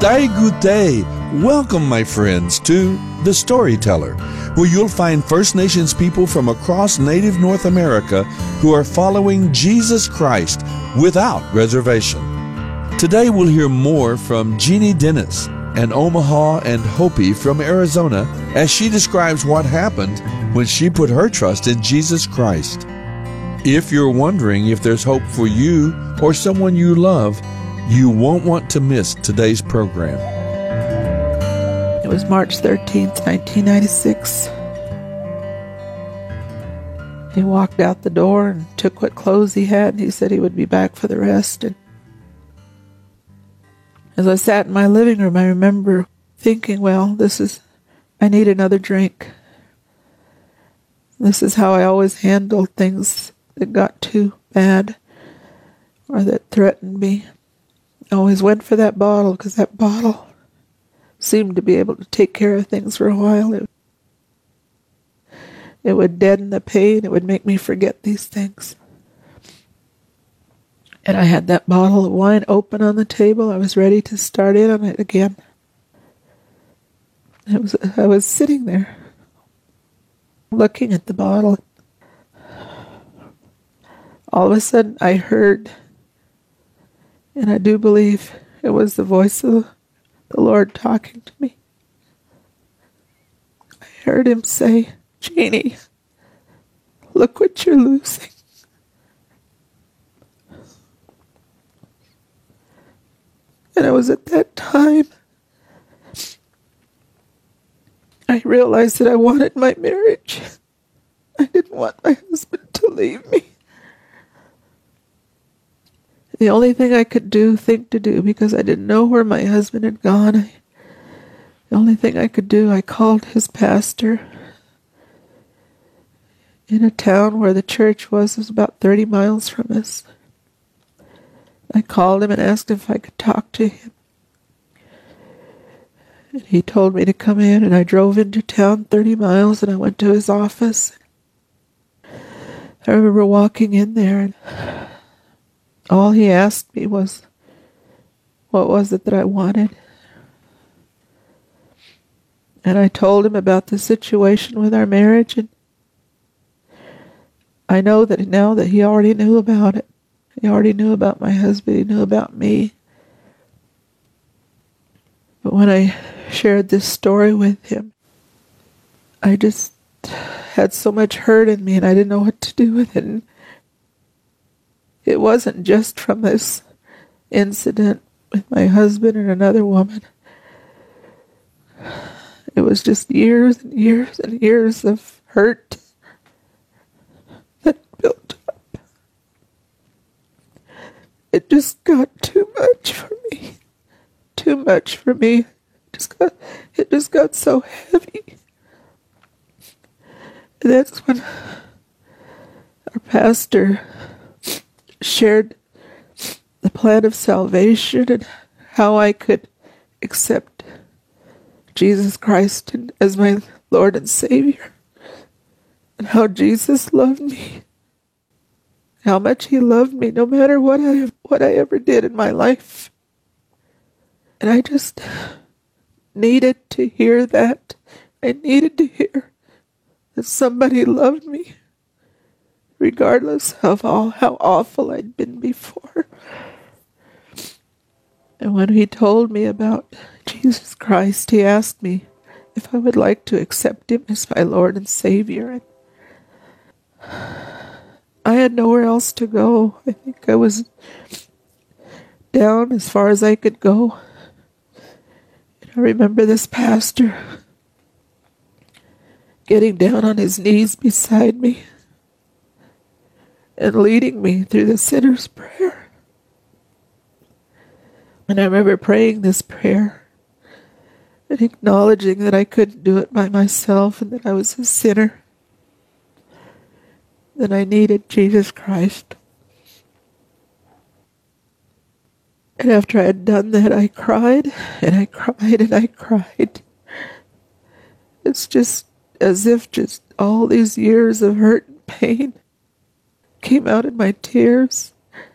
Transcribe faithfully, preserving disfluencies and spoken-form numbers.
day, good day. Welcome, my friends, to The Storyteller, where you'll find First Nations people from across Native North America who are following Jesus Christ without reservation. Today we'll hear more from Jeannie Dennis, an Omaha and Hopi from Arizona, as she describes what happened when she put her trust in Jesus Christ. If you're wondering if there's hope for you or someone you love, you won't want to miss today's program. It was March thirteenth, nineteen ninety-six. He walked out the door and took what clothes he had, and he said he would be back for the rest. And as I sat in my living room, I remember thinking, well, this is, I need another drink. This is how I always handled things that got too bad or that threatened me. I always went for that bottle because that bottle seemed to be able to take care of things for a while. It, it would deaden the pain. It would make me forget these things. And I had that bottle of wine open on the table. I was ready to start in on it again. It was, I was sitting there looking at the bottle. All of a sudden I heard, and I do believe it was the voice of the Lord talking to me. I heard him say, Jeannie, look what you're losing. And it was at that time I realized that I wanted my marriage. I didn't want my husband to leave me. The only thing I could do, think to do, because I didn't know where my husband had gone, I, the only thing I could do, I called his pastor in a town where the church was, it was about thirty miles from us. I called him and asked if I could talk to him. And he told me to come in, and I drove into town thirty miles, and I went to his office. I remember walking in there, and all he asked me was, what was it that I wanted? And I told him about the situation with our marriage, and I know that now that he already knew about it. He already knew about my husband, he knew about me. But when I shared this story with him, I just had so much hurt in me, and I didn't know what to do with it. And it wasn't just from this incident with my husband and another woman. It was just years and years and years of hurt that built up. It just got too much for me. Too much for me. It just got, it just got so heavy. And that's when our pastor shared the plan of salvation and how I could accept Jesus Christ as my Lord and Savior, and how Jesus loved me, how much he loved me no matter what I what I ever did in my life. And I just needed to hear that. I needed to hear that somebody loved me, regardless of all how awful I'd been before. And when he told me about Jesus Christ, he asked me if I would like to accept him as my Lord and Savior. And I had nowhere else to go. I think I was down as far as I could go. And I remember this pastor getting down on his knees beside me and leading me through the sinner's prayer. And I remember praying this prayer and acknowledging that I couldn't do it by myself and that I was a sinner, that I needed Jesus Christ. And after I had done that, I cried and I cried and I cried. It's just as if just all these years of hurt and pain came out in my tears.